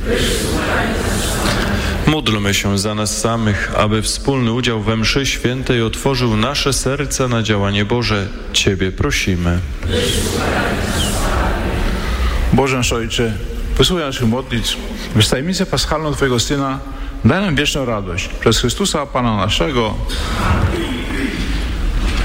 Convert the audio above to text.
Módlmy się za nas samych, aby wspólny udział we mszy świętej otworzył nasze serca na działanie Boże. Ciebie prosimy. Boże nasz Ojcze, wysłuchaj naszych modlitw, w tajemnicę paschalną Twojego Syna daj nam wieczną radość. Przez Chrystusa Pana naszego.